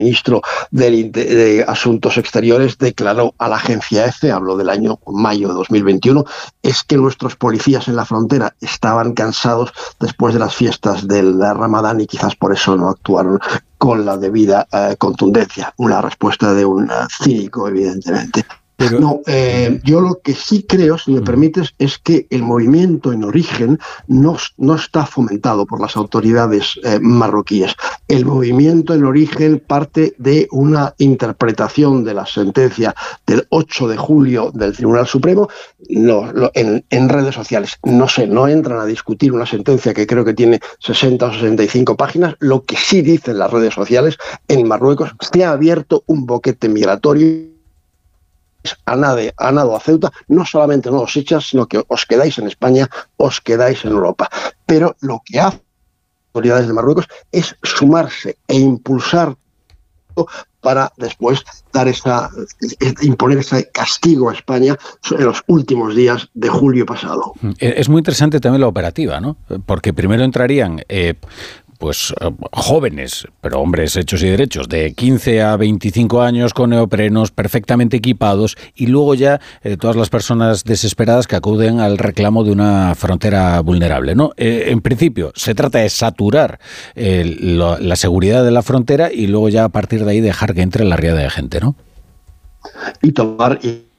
ministro de Asuntos Exteriores declaró a la agencia EFE, hablo del año mayo de 2021, es que nuestros policías en la frontera estaban cansados después de las fiestas del Ramadán y quizás por eso no actuaron con la debida contundencia. Una respuesta de un cínico, evidentemente. No, yo lo que sí creo, si me permites, es que el movimiento en origen no está fomentado por las autoridades marroquíes. El movimiento en origen parte de una interpretación de la sentencia del 8 de julio del Tribunal Supremo en redes sociales. No sé, no entran a discutir una sentencia que creo que tiene 60 o 65 páginas. Lo que sí dicen las redes sociales, en Marruecos se ha abierto un boquete migratorio a nado a Ceuta, no solamente no os echas, sino que os quedáis en España, os quedáis en Europa. Pero lo que hacen las autoridades de Marruecos es sumarse e impulsar para después imponer ese castigo a España en los últimos días de julio pasado. Es muy interesante también la operativa, ¿no? Porque primero entrarían jóvenes, pero hombres hechos y derechos, de 15 a 25 años con neoprenos perfectamente equipados, y luego ya todas las personas desesperadas que acuden al reclamo de una frontera vulnerable, ¿no? En principio, se trata de saturar la seguridad de la frontera y luego ya a partir de ahí dejar que entre la riada de gente, ¿no? Y tomar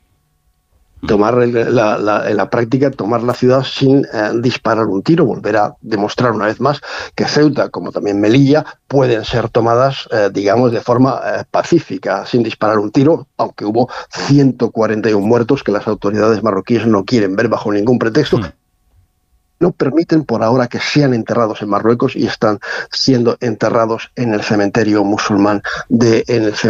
en la práctica, tomar la ciudad sin disparar un tiro, volver a demostrar una vez más que Ceuta, como también Melilla, pueden ser tomadas, digamos, de forma pacífica, sin disparar un tiro, aunque hubo 141 muertos que las autoridades marroquíes no quieren ver bajo ningún pretexto. No permiten por ahora que sean enterrados en Marruecos y están siendo enterrados en el cementerio musulmán de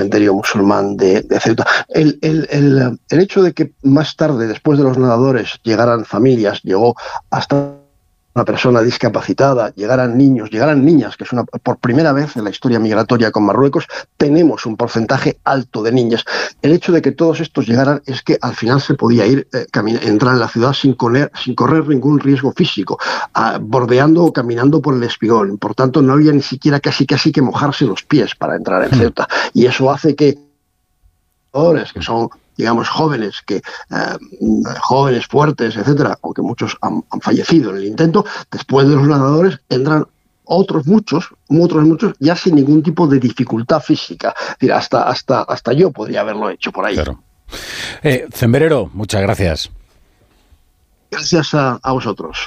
Ceuta. El hecho de que más tarde, después de los nadadores, llegaran familias, llegó hasta una persona discapacitada, llegaran niños, llegaran niñas, que es por primera vez en la historia migratoria con Marruecos, tenemos un porcentaje alto de niñas. El hecho de que todos estos llegaran es que al final se podía entrar en la ciudad sin correr ningún riesgo físico, bordeando o caminando por el espigón. Por tanto, no había ni siquiera casi que mojarse los pies para entrar en Ceuta. Y eso hace que son, digamos, jóvenes, fuertes, etcétera, aunque muchos han fallecido en el intento, después de los nadadores entran otros muchos, ya sin ningún tipo de dificultad física. Es decir, hasta yo podría haberlo hecho por ahí. Claro. Cembrero, muchas gracias. Gracias a vosotros.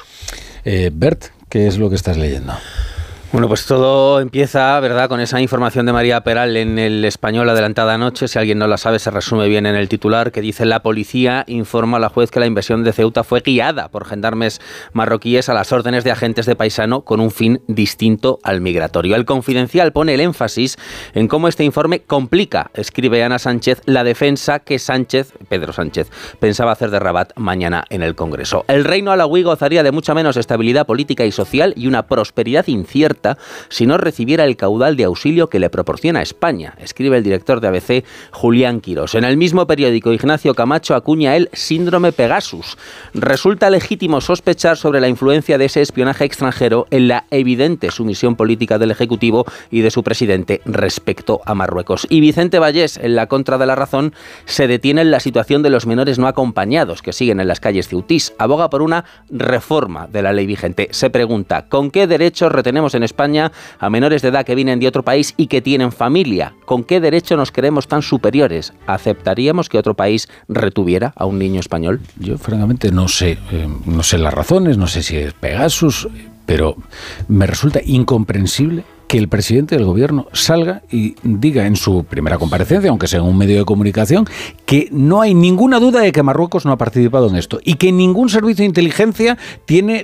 Bert, ¿qué es lo que estás leyendo? Bueno, pues todo empieza, ¿verdad?, con esa información de María Peral en El Español adelantada anoche. Si alguien no la sabe, se resume bien en el titular, que dice: la policía informa a la juez que la invasión de Ceuta fue guiada por gendarmes marroquíes a las órdenes de agentes de Paisano con un fin distinto al migratorio. El Confidencial pone el énfasis en cómo este informe complica, escribe Ana Sánchez, la defensa que Pedro Sánchez, pensaba hacer de Rabat mañana en el Congreso. El reino alauí gozaría de mucha menos estabilidad política y social y una prosperidad incierta si no recibiera el caudal de auxilio que le proporciona España, escribe el director de ABC, Julián Quirós. En el mismo periódico, Ignacio Camacho acuña el síndrome Pegasus. Resulta legítimo sospechar sobre la influencia de ese espionaje extranjero en la evidente sumisión política del Ejecutivo y de su presidente respecto a Marruecos. Y Vicente Vallés, en La Contra de la Razón, se detiene en la situación de los menores no acompañados que siguen en las calles ceutís. Aboga por una reforma de la ley vigente. Se pregunta: ¿con qué derechos retenemos en España a menores de edad que vienen de otro país y que tienen familia? ¿Con qué derecho nos creemos tan superiores? ¿Aceptaríamos que otro país retuviera a un niño español? Yo, francamente, no sé las razones, no sé si es Pegasus, pero me resulta incomprensible que el presidente del gobierno salga y diga en su primera comparecencia, aunque sea en un medio de comunicación, que no hay ninguna duda de que Marruecos no ha participado en esto y que ningún servicio de inteligencia tiene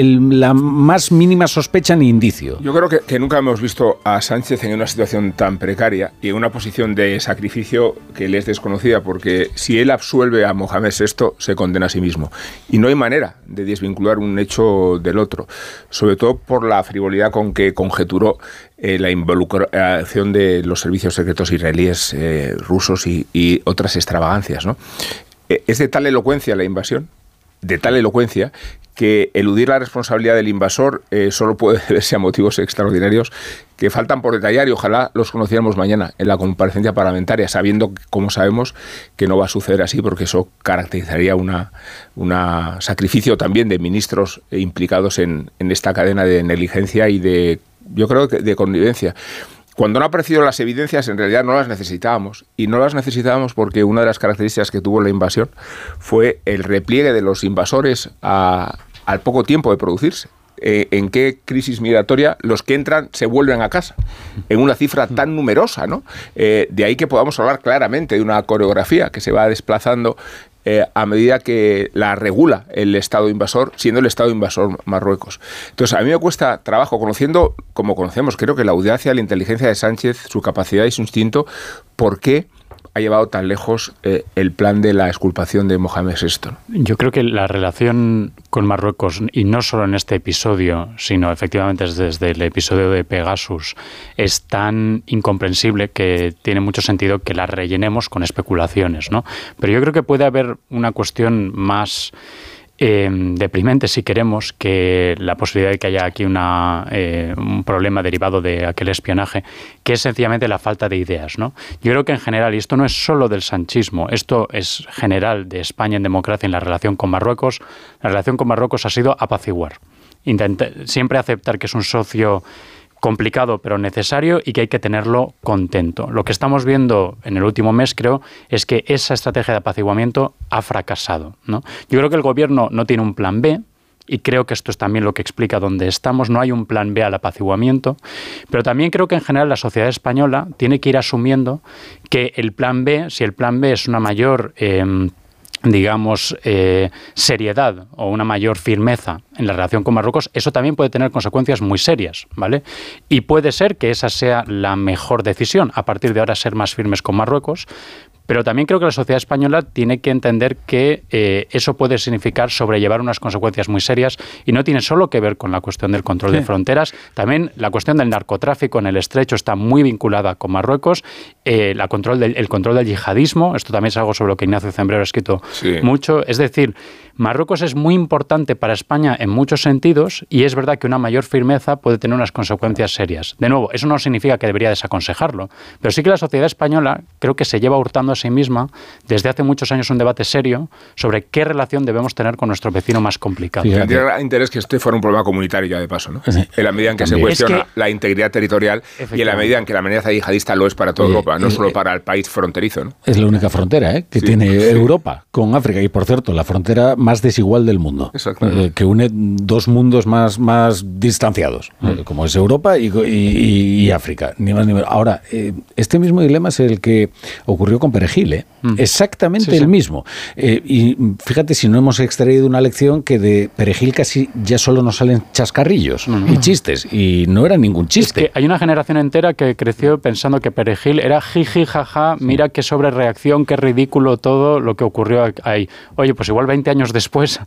la más mínima sospecha ni indicio. Yo creo que nunca hemos visto a Sánchez en una situación tan precaria y en una posición de sacrificio que le es desconocida, porque si él absuelve a Mohamed VI, se condena a sí mismo. Y no hay manera de desvincular un hecho del otro, sobre todo por la frivolidad con que conjeturó la involucración de los servicios secretos israelíes, rusos y otras extravagancias, ¿no? ¿Es de tal elocuencia la invasión de tal elocuencia que eludir la responsabilidad del invasor solo puede deberse a motivos extraordinarios que faltan por detallar y ojalá los conociéramos mañana en la comparecencia parlamentaria, sabiendo, como sabemos, que no va a suceder así, porque eso caracterizaría un sacrificio también de ministros implicados en esta cadena de negligencia y yo creo que de connivencia. Cuando no han aparecido las evidencias, en realidad no las necesitábamos. Y no las necesitábamos porque una de las características que tuvo la invasión fue el repliegue de los invasores al poco tiempo de producirse. ¿En qué crisis migratoria los que entran se vuelven a casa? En una cifra tan numerosa, ¿no? De ahí que podamos hablar claramente de una coreografía que se va desplazando a medida que la regula el Estado invasor, siendo el Estado invasor Marruecos. Entonces, a mí me cuesta trabajo, conociendo, como conocemos, creo que la audacia, la inteligencia de Sánchez, su capacidad y su instinto, ¿por qué ha llevado tan lejos el plan de la exculpación de Mohamed VI? Yo creo que la relación con Marruecos, y no solo en este episodio, sino efectivamente desde el episodio de Pegasus, es tan incomprensible que tiene mucho sentido que la rellenemos con especulaciones, ¿no? Pero yo creo que puede haber una cuestión más deprimente, si queremos, que la posibilidad de que haya aquí un problema derivado de aquel espionaje, que es sencillamente la falta de ideas, ¿no? Yo creo que en general, y esto no es solo del sanchismo, esto es general de España en democracia en la relación con Marruecos, la relación con Marruecos ha sido apaciguar. Siempre aceptar que es un socio complicado pero necesario y que hay que tenerlo contento. Lo que estamos viendo en el último mes, creo, es que esa estrategia de apaciguamiento ha fracasado, ¿no? Yo creo que el gobierno no tiene un plan B, y creo que esto es también lo que explica dónde estamos. No hay un plan B al apaciguamiento, pero también creo que en general la sociedad española tiene que ir asumiendo que el plan B, si el plan B es una mayor seriedad o una mayor firmeza en la relación con Marruecos, eso también puede tener consecuencias muy serias, ¿vale? Y puede ser que esa sea la mejor decisión, a partir de ahora ser más firmes con Marruecos, pero también creo que la sociedad española tiene que entender que eso puede significar sobrellevar unas consecuencias muy serias y no tiene solo que ver con la cuestión del control de fronteras, también la cuestión del narcotráfico en el Estrecho está muy vinculada con Marruecos, el control del yihadismo, esto también es algo sobre lo que Ignacio Zembrero ha escrito mucho, es decir, Marruecos es muy importante para España en muchos sentidos y es verdad que una mayor firmeza puede tener unas consecuencias serias. De nuevo, eso no significa que debería desaconsejarlo, pero sí que la sociedad española creo que se lleva hurtando a sí misma desde hace muchos años un debate serio sobre qué relación debemos tener con nuestro vecino más complicado. Tendría interés que este fuera un problema comunitario ya de paso, ¿no? En la medida en que se cuestiona la integridad territorial y en la medida en que la amenaza yihadista lo es para toda Europa, no solo para el país fronterizo, ¿no? Es la única frontera que tiene Europa con África y, por cierto, la frontera más desigual del mundo, que une dos mundos más distanciados, como es Europa y África, ni más ni menos. Ahora, este mismo dilema es el que ocurrió con Perejil, exactamente el mismo. Y fíjate si no hemos extraído una lección que de Perejil casi ya solo nos salen chascarrillos y chistes, y no era ningún chiste. Es que hay una generación entera que creció pensando que Perejil era jiji, jaja, mira qué sobrereacción, qué ridículo todo lo que ocurrió ahí. Oye, pues igual 20 años después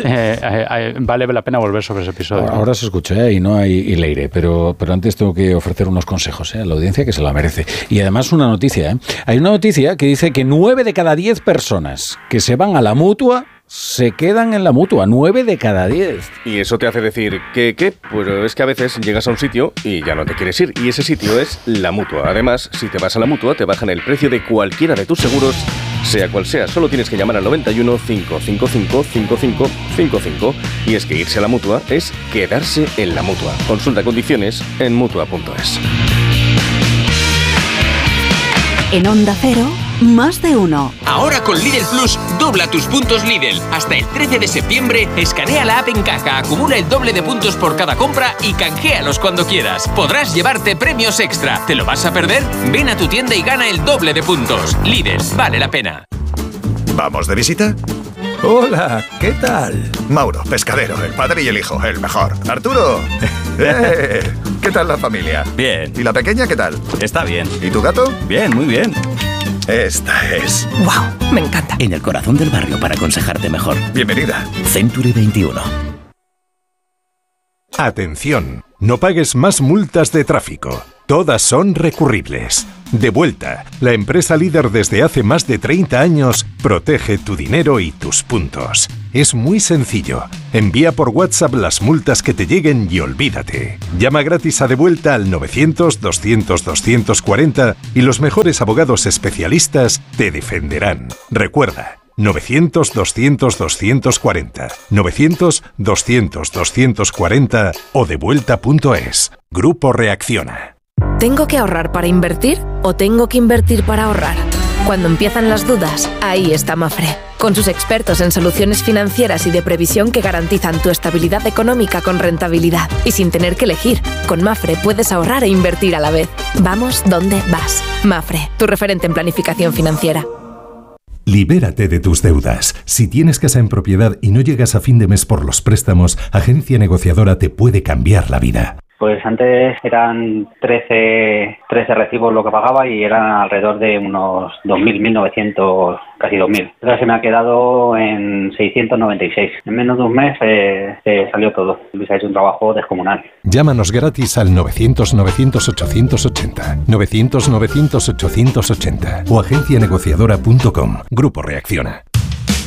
vale la pena volver sobre ese episodio. Ahora se escucha y no hay leire, pero antes tengo que ofrecer unos consejos a la audiencia que se la merece. Y además una noticia. Hay una noticia que dice que 9 de cada 10 personas que se van a la Mutua se quedan en la Mutua, 9 de cada 10. Y eso te hace decir que, pues es que a veces llegas a un sitio y ya no te quieres ir, y ese sitio es la Mutua. Además, si te vas a la Mutua, te bajan el precio de cualquiera de tus seguros, sea cual sea. Solo tienes que llamar al 91 555 5555. Y es que irse a la Mutua es quedarse en la Mutua. Consulta condiciones en Mutua.es. En Onda Cero, más de uno. Ahora con Lidl Plus, dobla tus puntos Lidl. Hasta el 13 de septiembre, escanea la app en caja, acumula el doble de puntos por cada compra y canjealos cuando quieras. Podrás llevarte premios extra. ¿Te lo vas a perder? Ven a tu tienda y gana el doble de puntos. Lidl, vale la pena. ¿Vamos de visita? Hola, ¿qué tal? Mauro, pescadero, el padre y el hijo, el mejor. Arturo, ¿qué tal la familia? Bien. ¿Y la pequeña qué tal? Está bien. ¿Y tu gato? Bien, muy bien. Esta es... ¡Wow! Me encanta. En el corazón del barrio para aconsejarte mejor. Bienvenida. Century 21. Atención, no pagues más multas de tráfico. Todas son recurribles. Devuelta, la empresa líder desde hace más de 30 años, protege tu dinero y tus puntos. Es muy sencillo. Envía por WhatsApp las multas que te lleguen y olvídate. Llama gratis a Devuelta al 900-200-240 y los mejores abogados especialistas te defenderán. Recuerda, 900-200-240, 900-200-240 o devuelta.es. Grupo Reacciona. ¿Tengo que ahorrar para invertir o tengo que invertir para ahorrar? Cuando empiezan las dudas, ahí está Mafre, con sus expertos en soluciones financieras y de previsión que garantizan tu estabilidad económica con rentabilidad y sin tener que elegir. Con Mafre puedes ahorrar e invertir a la vez. Vamos donde vas. Mafre, tu referente en planificación financiera. Libérate de tus deudas. Si tienes casa en propiedad y no llegas a fin de mes por los préstamos, Agencia Negociadora te puede cambiar la vida. Pues antes eran 13 recibos lo que pagaba y eran alrededor de unos 2.000, 1.900, casi 2.000. Ahora se me ha quedado en 696. En menos de un mes salió todo. Se ha hecho un trabajo descomunal. Llámanos gratis al 900-900-880, 900-900-880 o agencianegociadora.com. Grupo Reacciona.